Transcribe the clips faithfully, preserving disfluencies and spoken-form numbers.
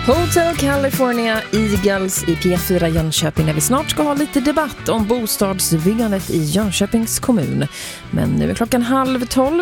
Hotel California Eagles i P fyra Jönköping när vi snart ska ha lite debatt om bostadsbyggandet i Jönköpings kommun. Men nu är klockan halv tolv.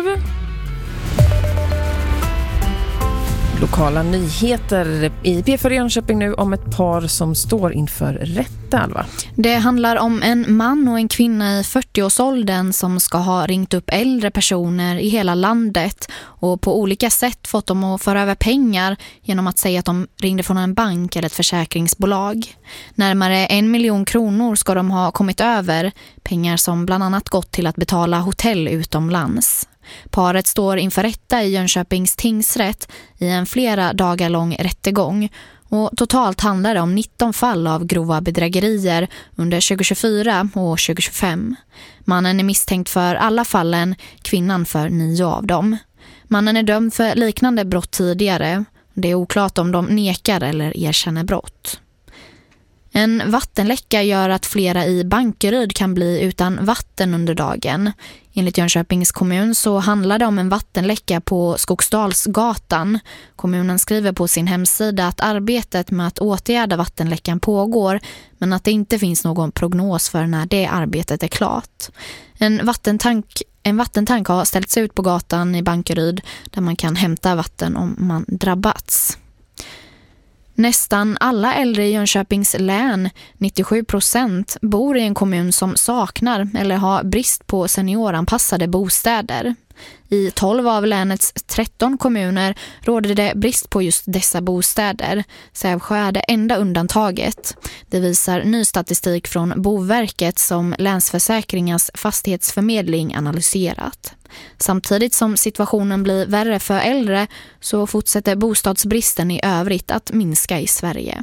Lokala nyheter i P fyra Jönköping nu om ett par som står inför rätta, Alva. Det handlar om en man och en kvinna i fyrtioårsåldern som ska ha ringt upp äldre personer i hela landet och på olika sätt fått dem att föra över pengar genom att säga att de ringde från en bank eller ett försäkringsbolag. Närmare en miljon kronor ska de ha kommit över, pengar som bland annat gått till att betala hotell utomlands. Paret står inför rätta i Jönköpings tingsrätt i en flera dagar lång rättegång och totalt handlar det om nitton fall av grova bedrägerier under tjugo tjugofyra och tjugo tjugofem. Mannen är misstänkt för alla fallen, kvinnan för nio av dem. Mannen är dömd för liknande brott tidigare. Det är oklart om de nekar eller erkänner brott. En vattenläcka gör att flera i Bankeryd kan bli utan vatten under dagen. Enligt Jönköpings kommun så handlar det om en vattenläcka på Skogsdalsgatan. Kommunen skriver på sin hemsida att arbetet med att åtgärda vattenläckan pågår, men att det inte finns någon prognos för när det arbetet är klart. En vattentank, en vattentank har ställts ut på gatan i Bankeryd där man kan hämta vatten om man drabbats. Nästan alla äldre i Jönköpings län, nittiosju procent, bor i en kommun som saknar eller har brist på senioranpassade bostäder. I tolv av länets tretton kommuner råder det brist på just dessa bostäder. Sävsjö är det enda undantaget. Det visar ny statistik från Boverket som Länsförsäkringars fastighetsförmedling analyserat. Samtidigt som situationen blir värre för äldre så fortsätter bostadsbristen i övrigt att minska i Sverige.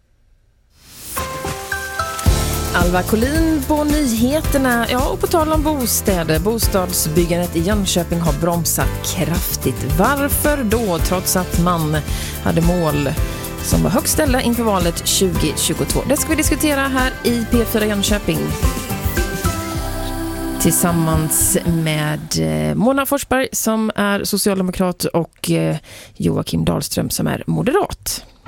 Alva Collin på nyheterna. Ja, och på tal om bostäder. Bostadsbyggandet i Jönköping har bromsat kraftigt. Varför då? Trots att man hade mål som var högt ställda inför valet tjugo tjugotvå. Det ska vi diskutera här i P fyra Jönköping. Tillsammans med Mona Forsberg som är socialdemokrat och Joakim Dahlström som är moderat.